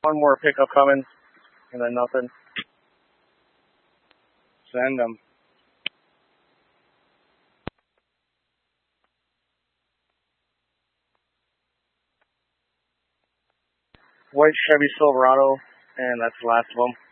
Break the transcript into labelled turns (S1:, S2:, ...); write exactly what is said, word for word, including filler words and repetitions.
S1: One more pickup coming, and then nothing.
S2: Send them.
S1: White Chevy Silverado, and that's the last of them.